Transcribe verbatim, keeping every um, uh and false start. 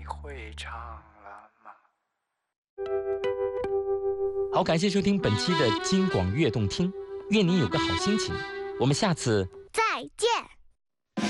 会唱了吗？ 好，感谢收听本期的金广悦动听，愿您有个好心情。我们下次再见。